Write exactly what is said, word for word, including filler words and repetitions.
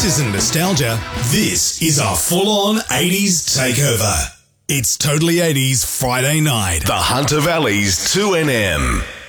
This isn't nostalgia. This is a full-on eighties takeover. It's Totally eighties Friday night. The Hunter Valley's two N M.